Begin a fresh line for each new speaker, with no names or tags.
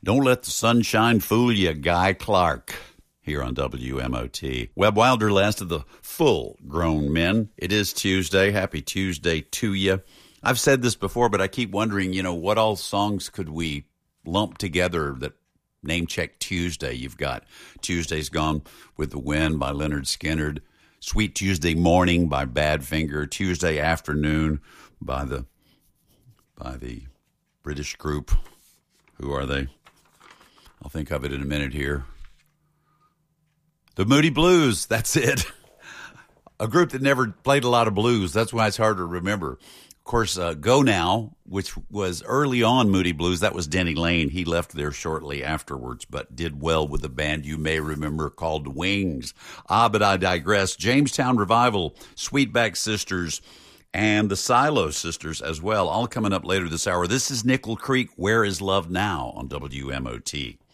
Don't let the sunshine fool you, Guy Clark, here on WMOT. Webb Wilder, last of the full-grown men. It is Tuesday. Happy Tuesday to you. I've said this before, but I keep wondering, what all songs could we lump together that name check Tuesday? You've got Tuesday's Gone with the Wind by Leonard Skinner, Sweet Tuesday Morning by Badfinger, Tuesday Afternoon by the British group. Who are they? I'll think of it in a minute here. The Moody Blues, that's it. A group that never played a lot of blues. That's why it's hard to remember. Of course, Go Now, which was early on Moody Blues, that was Denny Lane. He left there shortly afterwards, but did well with a band you may remember called Wings. But I digress. Jamestown Revival, Sweetback Sisters, and the Silo Sisters as well, all coming up later this hour. This is Nickel Creek, Where is Love Now on WMOT.